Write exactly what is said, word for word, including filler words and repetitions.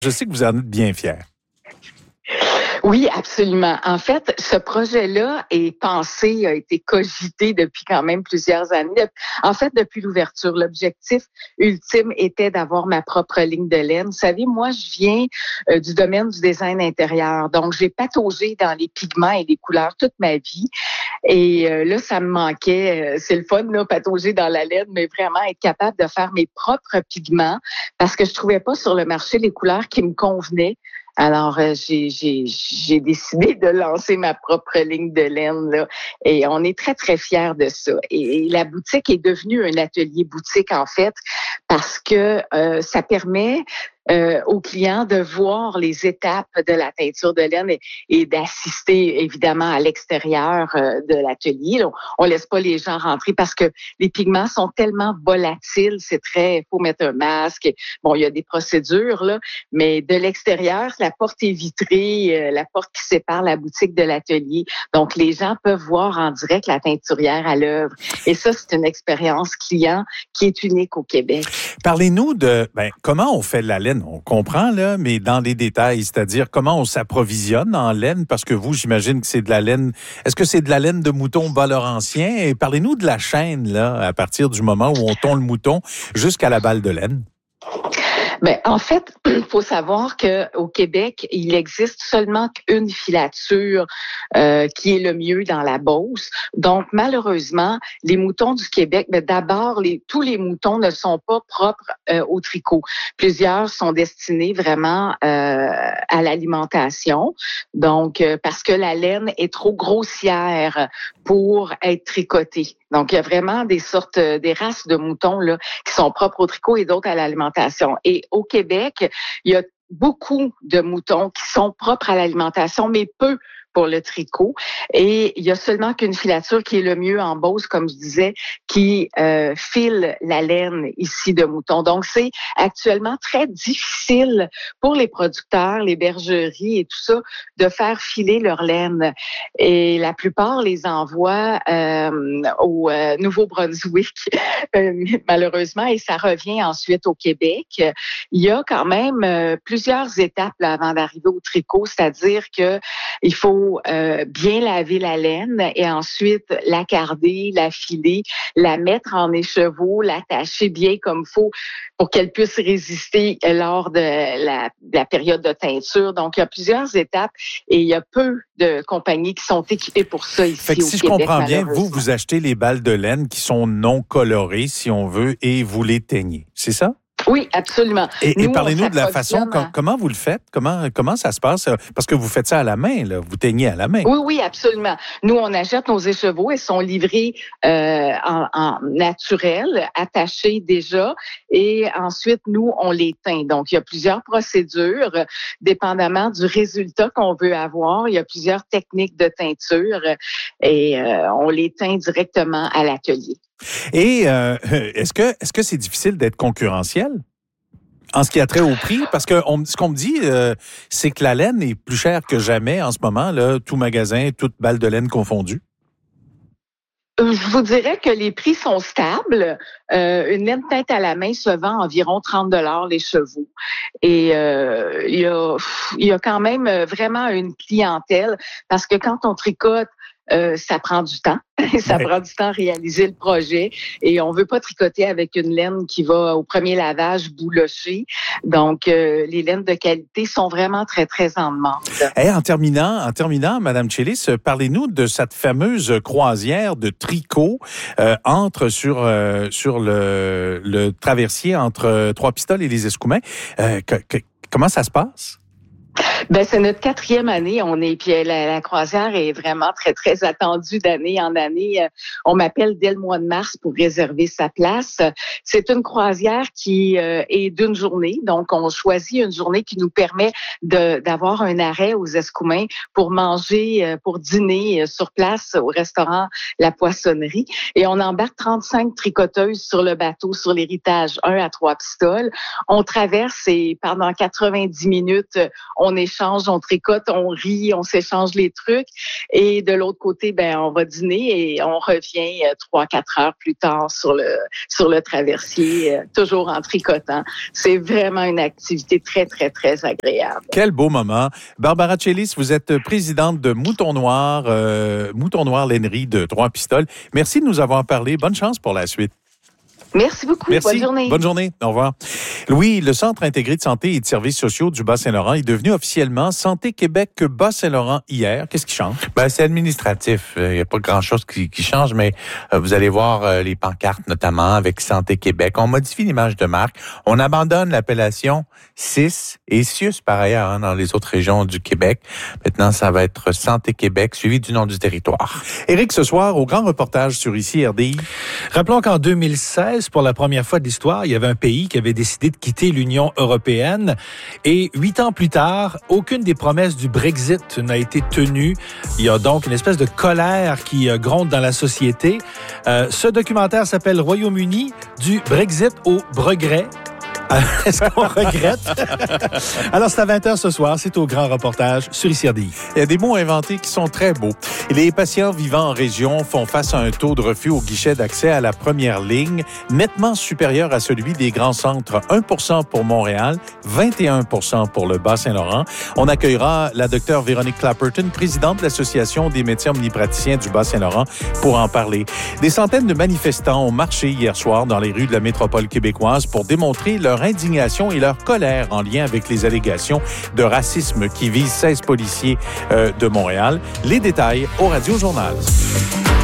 Je sais que vous en êtes bien fiers. Oui, absolument. En fait, ce projet-là est pensé, a été cogité depuis quand même plusieurs années. En fait, depuis l'ouverture, l'objectif ultime était d'avoir ma propre ligne de laine. Vous savez, moi, je viens euh, du domaine du design intérieur. Donc, j'ai pataugé dans les pigments et les couleurs toute ma vie. Et euh, là, ça me manquait. C'est le fun, là, patauger dans la laine, mais vraiment être capable de faire mes propres pigments parce que je trouvais pas sur le marché les couleurs qui me convenaient. Alors, euh, j'ai, j'ai, j'ai décidé de lancer ma propre ligne de laine, là, et on est très, très fiers de ça. Et, et la boutique est devenue un atelier boutique, en fait, parce que euh, ça permet euh, aux clients de voir les étapes de la teinture de laine et, et d'assister, évidemment, à l'extérieur euh, de l'atelier. On, on laisse pas les gens rentrer parce que les pigments sont tellement volatiles, c'est très, il faut mettre un masque. Bon, il y a des procédures, là, mais de l'extérieur, la porte est vitrée, euh, la porte qui sépare la boutique de l'atelier. Donc, les gens peuvent voir en direct la teinturière à l'œuvre. Et ça, c'est une expérience client qui est unique au Québec. Parlez-nous de ben, comment on fait de la laine. On comprend, là, mais dans les détails, c'est-à-dire comment on s'approvisionne en laine, parce que vous, j'imagine que c'est de la laine. Est-ce que c'est de la laine de mouton bas-laurentien? Et parlez-nous de la chaîne, là, à partir du moment où on tond le mouton jusqu'à la balle de laine. Ben, en fait, il faut savoir qu'au Québec, il existe seulement qu'une filature euh, qui est le mieux dans la Beauce. Donc, malheureusement, les moutons du Québec, ben, d'abord, les, tous les moutons ne sont pas propres euh, au tricot. Plusieurs sont destinés vraiment euh, à l'alimentation. Donc, euh, parce que la laine est trop grossière pour être tricotée. Donc, il y a vraiment des sortes, des races de moutons là qui sont propres au tricot et d'autres à l'alimentation. Et au Québec, il y a beaucoup de moutons qui sont propres à l'alimentation, mais peu pour le tricot. Et il y a seulement qu'une filature qui est le mieux en Beauce, comme je disais, qui euh, file la laine ici de mouton. Donc, c'est actuellement très difficile pour les producteurs, les bergeries et tout ça, de faire filer leur laine. Et la plupart les envoient euh, au euh, Nouveau-Brunswick, euh, malheureusement, et ça revient ensuite au Québec. Il y a quand même euh, plusieurs étapes là, avant d'arriver au tricot, c'est-à-dire que il faut Euh, bien laver la laine et ensuite la carder, la filer, la mettre en écheveau, l'attacher bien comme faut pour qu'elle puisse résister lors de la, de la période de teinture. Donc, il y a plusieurs étapes et il y a peu de compagnies qui sont équipées pour ça ici fait que au si Québec. Je comprends bien, vous, vous achetez les balles de laine qui sont non colorées, si on veut, et vous les teignez. C'est ça? Oui, absolument. Et, Nous, et parlez-nous de la façon, à... comment vous le faites? Comment, comment ça se passe? Parce que vous faites ça à la main, là. Vous teignez à la main. Oui, oui, absolument. Nous, on achète nos écheveaux. Ils sont livrés euh, en, en naturel, attachés déjà. Et ensuite, nous, on les teint. Donc, il y a plusieurs procédures, dépendamment du résultat qu'on veut avoir. Il y a plusieurs techniques de teinture et euh, on les teint directement à l'atelier. Et euh, est-ce que est-ce que c'est difficile d'être concurrentiel en ce qui a trait au prix? Parce que on, ce qu'on me dit, euh, c'est que la laine est plus chère que jamais en ce moment, là, tout magasin, toute balle de laine confondue. Je vous dirais que les prix sont stables. Euh, une laine teinte à la main se vend environ trente dollars les chevaux. Et euh, il y a, il y a quand même vraiment une clientèle parce que quand on tricote, Euh, ça prend du temps. ça ouais. prend du temps à réaliser le projet. Et on veut pas tricoter avec une laine qui va au premier lavage boulocher. Donc, euh, les laines de qualité sont vraiment très, très en demande. Hey, en terminant, en terminant, Madame Tchelis, parlez-nous de cette fameuse croisière de tricot euh, entre sur euh, sur le, le traversier entre Trois-Pistoles et les Escoumins. Euh, que, que, comment ça se passe? Ben c'est notre quatrième année. On est puis la, la croisière est vraiment très très attendue d'année en année. On m'appelle dès le mois de mars pour réserver sa place. C'est une croisière qui euh, est d'une journée, donc on choisit une journée qui nous permet de d'avoir un arrêt aux Escoumins pour manger, pour dîner sur place au restaurant La Poissonnerie. Et on embarque trente-cinq tricoteuses sur le bateau sur l'héritage un à Trois-Pistoles. On traverse et pendant quatre-vingt-dix minutes, on échange s'échange, on tricote, on rit, on s'échange les trucs. Et de l'autre côté, ben on va dîner et on revient trois, quatre heures plus tard sur le sur le traversier, euh, toujours en tricotant. C'est vraiment une activité très, très, très agréable. Quel beau moment. Barbara Tchelis, vous êtes présidente de Mouton Noir, euh, Mouton Noir Lainerie de Trois-Pistoles. Merci de nous avoir parlé. Bonne chance pour la suite. Merci beaucoup. Merci. Bonne journée. Bonne journée. Au revoir. Louis, le Centre intégré de santé et de services sociaux du Bas-Saint-Laurent est devenu officiellement Santé Québec Bas-Saint-Laurent hier. Qu'est-ce qui change? Ben, c'est administratif. Il n'y a pas grand-chose qui, qui change, mais euh, vous allez voir euh, les pancartes, notamment avec Santé Québec. On modifie l'image de marque. On abandonne l'appellation C I S et C I U S par ailleurs hein, dans les autres régions du Québec. Maintenant, ça va être Santé Québec, suivi du nom du territoire. Éric, ce soir, au grand reportage sur Ici R D I. Rappelons qu'en deux mille seize, pour la première fois de l'histoire, il y avait un pays qui avait décidé de quitter l'Union européenne. Et huit ans plus tard, aucune des promesses du Brexit n'a été tenue. Il y a donc une espèce de colère qui gronde dans la société. Euh, ce documentaire s'appelle Royaume-Uni, du Brexit au Bregret. Est-ce qu'on regrette? Alors, c'est à vingt heures ce soir. C'est au grand reportage sur Ici R D I. Il y a des mots inventés qui sont très beaux. Les patients vivant en région font face à un taux de refus au guichet d'accès à la première ligne nettement supérieur à celui des grands centres. un pour cent pour Montréal, vingt et un pour cent pour le Bas-Saint-Laurent. On accueillera la docteure Véronique Clapperton, présidente de l'Association des médecins omnipraticiens du Bas-Saint-Laurent, pour en parler. Des centaines de manifestants ont marché hier soir dans les rues de la métropole québécoise pour démontrer leur indignation et leur colère en lien avec les allégations de racisme qui visent seize policiers euh, de Montréal. Les détails au Radio Journal.